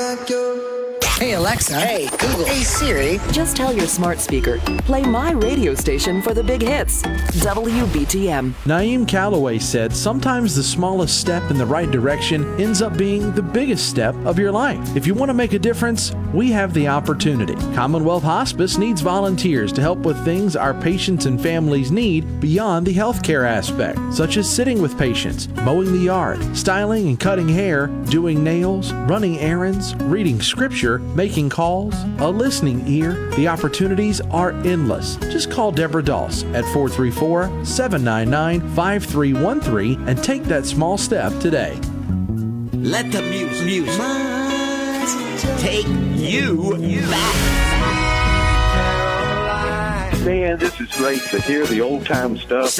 Hey Alexa. Hey Google. Hey Siri. Just tell your smart speaker, play my radio station for the big hits, WBTM. Naeem Calloway said, sometimes the smallest step in the right direction ends up being the biggest step of your life. If you want to make a difference, we have the opportunity. Commonwealth Hospice needs volunteers to help with things our patients and families need beyond the healthcare aspect, such as sitting with patients, mowing the yard, styling and cutting hair, doing nails, running errands, reading scripture, making calls, a listening ear. The opportunities are endless. Just call Deborah Dawes at 434-799-5313 and take that small step today. Let the music take you back. Man, this is great to hear the old time stuff.